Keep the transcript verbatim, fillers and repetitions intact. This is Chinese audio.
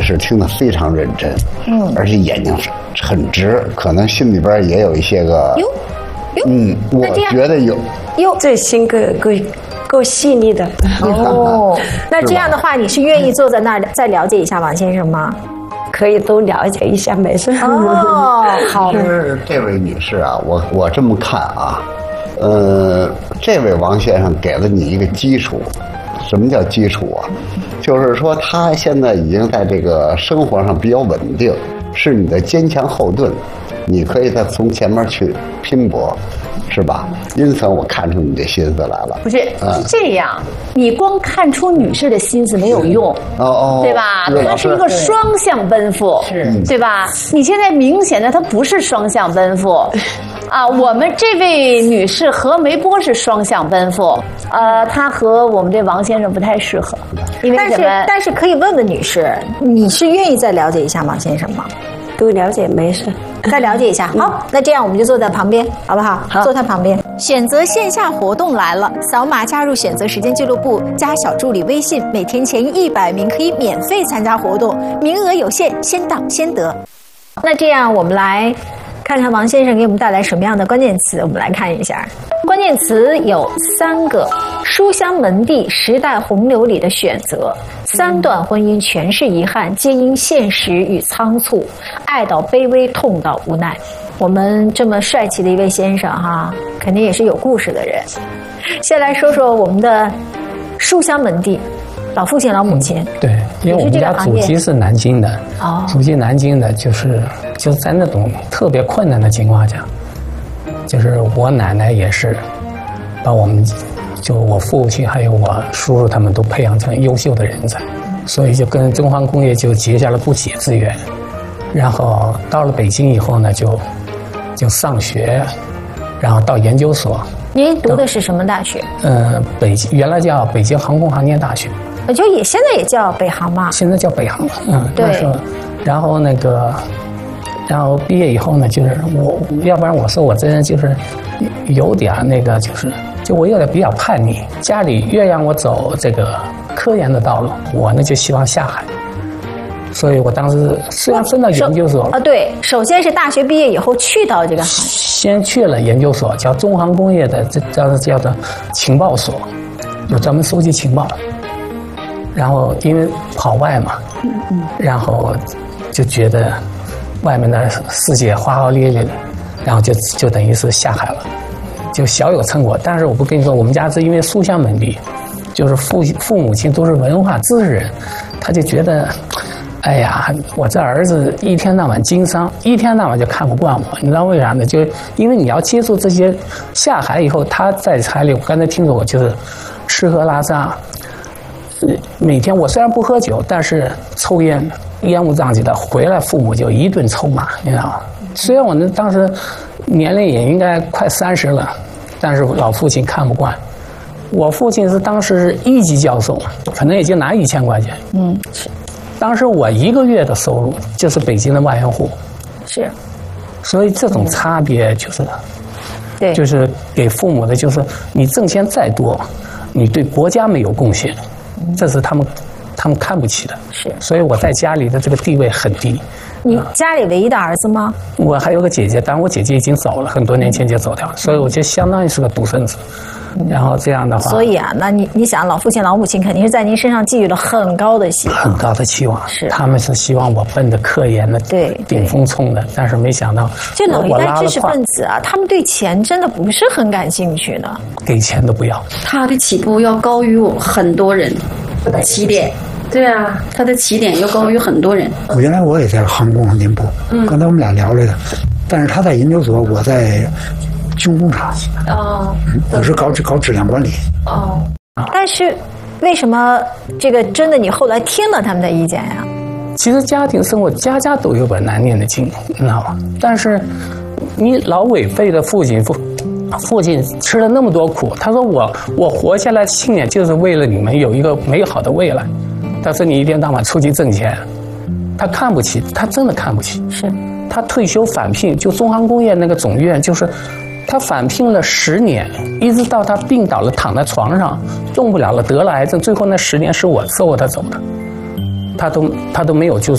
释听得非常认真，嗯，而且眼睛很直，可能心里边也有一些个， 哟，哟， 嗯，我觉得有， 哟， 这心够够够细腻的。 哦，那这样的话，你是愿意坐在那儿再了解一下王先生吗？ 可以都了解一下，没事。 哦，好。 其实这位女士啊，我我这么看啊，呃，这位王先生给了你一个基础。什么叫基础啊？就是说他现在已经在这个生活上比较稳定，是你的坚强后盾，你可以再从前面去拼搏，是吧？因此我看出你这心思来了。 不是，是这样，你光看出女士的心思没有用， 哦哦， 对吧？她是一个双向奔赴，是，对吧？你现在明显的她不是双向奔赴。啊，我们这位女士和梅波是双向奔赴，呃，她和我们这王先生不太适合，因为但是但是可以问问女士，你是愿意再了解一下王先生吗？ 都了解，没事。 再了解一下，好，那这样我们就坐在旁边，好不好？好，坐他旁边。选择线下活动来了，扫码加入选择时间俱乐部，加小助理微信，每天前一百名可以免费参加活动，名额有限，先到先得。那这样我们来看看王先生给我们带来什么样的关键词，我们来看一下。关键词有三个：书香门第、时代洪流里的选择，三段婚姻全是遗憾，皆因现实与仓促，爱到卑微，痛到无奈。我们这么帅气的一位先生哈，肯定也是有故事的人。先来说说我们的书香门第。老父亲、老母亲， 嗯、对，因为我们家祖籍是南京的，哦，祖籍南京的，就是就在那种特别困难的情况下，就是我奶奶也是把我们，就我父亲还有我叔叔他们都培养成优秀的人才，所以就跟中航工业就结下了不解之缘。然后到了北京以后呢，就就上学，然后到研究所。 您读的是什么大学？ 呃，北京原来叫北京航空航天大学。 就也现在也叫北航嘛， 现在叫北航了，嗯， 对。 然后那个，然后毕业以后呢，就是我，要不然我说我这人就是有点那个，就是就我有点比较叛逆，家里越让我走这个科研的道路，我呢就希望下海。所以我当时虽然升到研究所啊，对，首先是大学毕业以后去到这个行业， 先去了研究所，叫中航工业的，这叫叫做情报所，就专门收集情报。然后因为跑外嘛，嗯嗯，然后就觉得外面的世界花花烈烈的，然后就就等于是下海了，就小有成果。但是我不跟你说，我们家是因为书香门第，就是父父母亲都是文化知识人，他就觉得，哎呀，我这儿子一天到晚经商，一天到晚就看不惯我，你知道为啥呢？就因为你要接触这些，下海以后他在海里，我刚才听说过，就是吃喝拉撒。每天我虽然不喝酒，但是抽烟，烟雾瘴气的，回来父母就一顿臭骂，你知道吗？虽然我那当时年龄也应该快三十了，但是老父亲看不惯。我父亲是当时是一级教授，可能也就拿一千块钱。嗯，是。当时我一个月的收入就是北京的万元户。 是。 所以这种差别就是， 对， 就是给父母的，就是你挣钱再多，你对国家没有贡献。这是他们，他们看不起的。 是， 所以我在家里的这个地位很低。 你家里唯一的儿子吗？ 我还有个姐姐，但我姐姐已经走了，很多年前就走掉了，所以我就相当于是个独生子。然后这样的话， 所以啊，那你你想，老父亲、老母亲肯定是在您身上寄予了很高的希望， 很高的期望。 是， 他们是希望我奔着科研的对顶峰冲的，但是没想到， 这老一代知识分子啊，他们对钱真的不是很感兴趣的， 给钱都不要。 他的起步要高于我很多人，起点。对啊，他的起点要高于很多人。 我原来我也在航空航天部，嗯，刚才我们俩聊来的，但是他在研究所，我在军工厂。哦，嗯，我是搞搞质量管理。 哦，但是为什么这个真的你后来听了他们的意见呀？ 其实家庭生活家家都有本难念的经，你知道吗？但是你老违背的父亲父。父亲吃了那么多苦，他说我我活下来信念就是为了你们有一个美好的未来。他说你一天到晚出去挣钱，他看不起，他真的看不起。 是， 他退休返聘，就中航工业那个总院，就是他返聘了十年，一直到他病倒了，躺在床上动不了了，得了癌症，最后那十年是我伺候他走的，他都他都没有就。